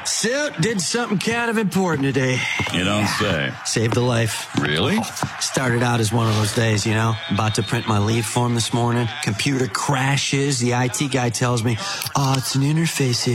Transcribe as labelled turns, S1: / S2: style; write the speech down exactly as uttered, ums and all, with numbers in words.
S1: Suit did something kind of important today.
S2: You don't say.
S1: Saved a life.
S2: Really?
S1: Started out as one of those days, you know, about to print my leave form this morning. Computer crashes. The I T guy tells me, oh, it's an interface